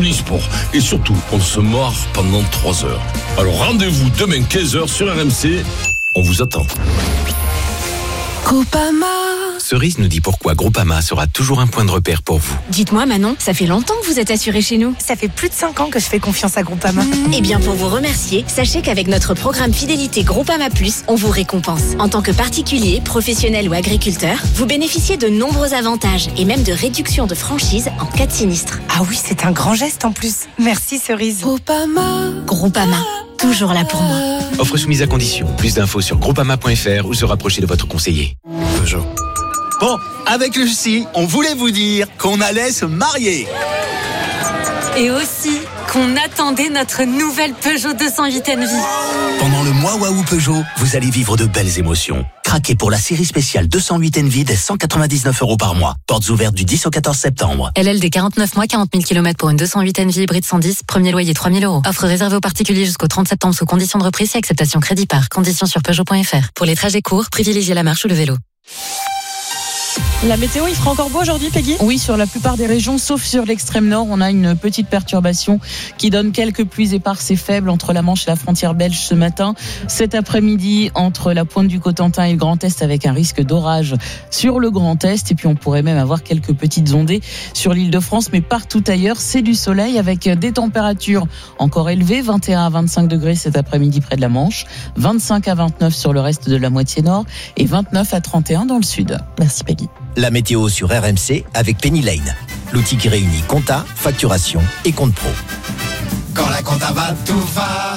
omnisport. Et surtout, on se marre pendant 3 heures. Alors rendez-vous demain 15h sur RMC. On vous attend. Groupama. Cerise nous dit pourquoi Groupama sera toujours un point de repère pour vous. Dites-moi Manon, ça fait longtemps que vous êtes assurée chez nous. Ça fait plus de 5 ans que je fais confiance à Groupama. Eh bien pour vous remercier, sachez qu'avec notre programme fidélité Groupama Plus, on vous récompense. En tant que particulier, professionnel ou agriculteur, vous bénéficiez de nombreux avantages et même de réductions de franchise en cas de sinistre. Ah oui, c'est un grand geste en plus. Merci Cerise. Groupama, toujours là pour moi. Offre soumise à condition. Plus d'infos sur groupama.fr ou se rapprocher de votre conseiller. Peugeot. Bon, avec Lucie, on voulait vous dire qu'on allait se marier. Et aussi qu'on attendait notre nouvelle Peugeot 208 Envie. Pendant le mois Waouh Peugeot, vous allez vivre de belles émotions. Craquez pour la série spéciale 208 Envie dès 199 € par mois. Portes ouvertes du 10 au 14 septembre. LLD 49 mois, 40 000 km pour une 208 Envie hybride 110, premier loyer 3 000 €. Offre réservée aux particuliers jusqu'au 30 septembre sous conditions de reprise et acceptation crédit par. Conditions sur Peugeot.fr. Pour les trajets courts, privilégiez la marche ou le vélo. La météo, il fera encore beau aujourd'hui, Peggy ? Oui, sur la plupart des régions, sauf sur l'extrême nord, on a une petite perturbation qui donne quelques pluies éparses et faibles entre la Manche et la frontière belge ce matin. Cet après-midi, entre la pointe du Cotentin et le Grand Est, avec un risque d'orage sur le Grand Est. Et puis, on pourrait même avoir quelques petites ondées sur l'île de France. Mais partout ailleurs, c'est du soleil avec des températures encore élevées. 21 à 25 degrés cet après-midi près de la Manche. 25 à 29 sur le reste de la moitié nord. Et 29 à 31 dans le sud. Merci Peggy. La météo sur RMC avec Penny Lane. L'outil qui réunit compta, facturation et compte pro. Quand la compta va, tout va.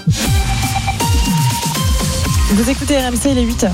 Vous écoutez RMC, il est 8h.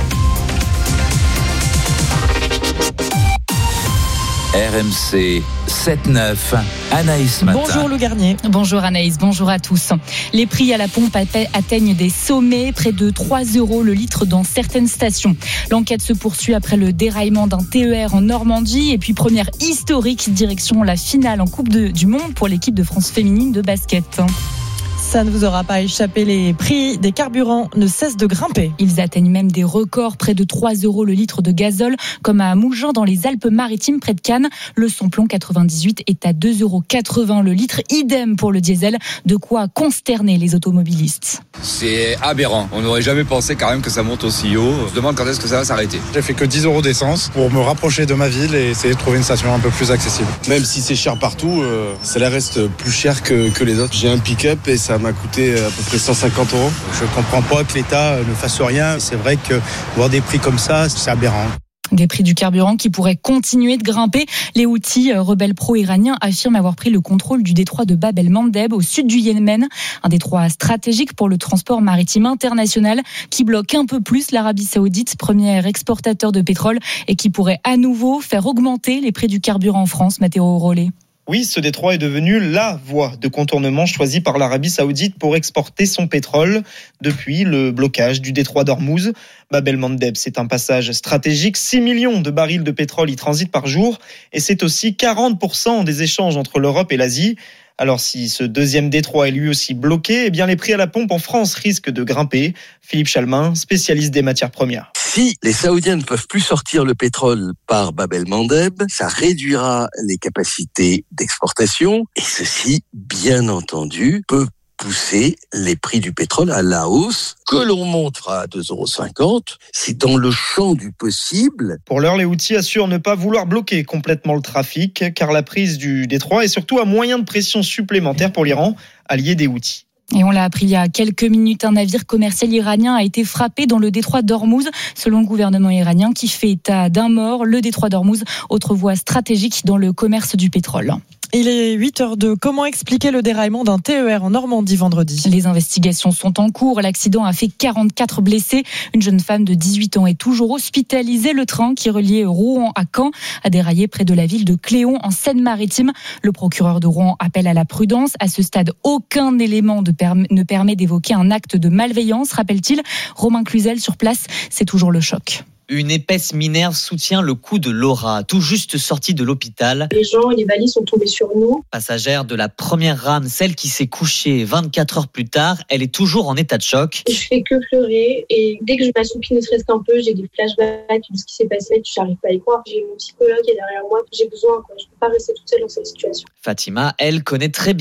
RMC 7-9, Anaïs Matin. Bonjour Lou Garnier. Bonjour Anaïs, bonjour à tous. Les prix à la pompe atteignent des sommets, près de 3 € le litre dans certaines stations. L'enquête se poursuit après le déraillement d'un TER en Normandie et puis première historique direction la finale en Coupe du Monde pour l'équipe de France féminine de basket. Ça ne vous aura pas échappé, les prix des carburants ne cessent de grimper. Ils atteignent même des records, près de 3 € le litre de gazole, comme à Mougins dans les Alpes-Maritimes près de Cannes. Le samplon 98 est à 2,80 € le litre, idem pour le diesel, de quoi consterner les automobilistes. C'est aberrant, on n'aurait jamais pensé quand même que ça monte aussi haut. Je me demande quand est-ce que ça va s'arrêter. J'ai fait que 10 € d'essence pour me rapprocher de ma ville et essayer de trouver une station un peu plus accessible. Même si c'est cher partout, ça reste plus cher que les autres. J'ai un pick-up et ça m'a coûté à peu près 150 €. Je comprends pas que l'État ne fasse rien. C'est vrai que voir des prix comme ça, c'est aberrant. Des prix du carburant qui pourraient continuer de grimper. Les Houthis, rebelles pro-iraniens, affirment avoir pris le contrôle du détroit de Bab el-Mandeb au sud du Yémen. Un détroit stratégique pour le transport maritime international qui bloque un peu plus l'Arabie Saoudite, premier exportateur de pétrole, et qui pourrait à nouveau faire augmenter les prix du carburant en France. Matteo Rollet. Oui, ce détroit est devenu la voie de contournement choisie par l'Arabie Saoudite pour exporter son pétrole depuis le blocage du détroit d'Ormuz. Bab el-Mandeb, c'est un passage stratégique. 6 millions de barils de pétrole y transitent par jour et c'est aussi 40% des échanges entre l'Europe et l'Asie. Alors si ce deuxième détroit est lui aussi bloqué, eh bien les prix à la pompe en France risquent de grimper. Philippe Chalmin, spécialiste des matières premières. Si les Saoudiens ne peuvent plus sortir le pétrole par Bab el-Mandeb, ça réduira les capacités d'exportation et ceci, bien entendu, peut pousser les prix du pétrole à la hausse, que l'on montera à 2,50 €. C'est dans le champ du possible. Pour l'heure, les Houthis assurent ne pas vouloir bloquer complètement le trafic, car la prise du détroit est surtout un moyen de pression supplémentaire pour l'Iran, allié des Houthis. Et on l'a appris il y a quelques minutes, un navire commercial iranien a été frappé dans le détroit d'Ormuz, selon le gouvernement iranien qui fait état d'un mort. Le détroit d'Ormuz, autre voie stratégique dans le commerce du pétrole. Il est 8h02. Comment expliquer le déraillement d'un TER en Normandie vendredi ? Les investigations sont en cours. L'accident a fait 44 blessés. Une jeune femme de 18 ans est toujours hospitalisée. Le train qui reliait Rouen à Caen a déraillé près de la ville de Cléon en Seine-Maritime. Le procureur de Rouen appelle à la prudence. À ce stade, aucun élément ne permet d'évoquer un acte de malveillance, rappelle-t-il. Romain Cluzel sur place, c'est toujours le choc. Une épaisse minerve soutient le cou de Laura, tout juste sortie de l'hôpital. Les gens et les valises sont tombés sur nous. Passagère de la première rame, celle qui s'est couchée 24 heures plus tard, elle est toujours en état de choc. Je fais que pleurer et dès que je m'assoupis ne serait-ce qu'un peu, j'ai des flashbacks de ce qui s'est passé, je n'arrive pas à y croire. J'ai mon psychologue qui est derrière moi, j'ai besoin, je ne peux pas rester toute seule dans cette situation. Fatima, elle, connaît très bien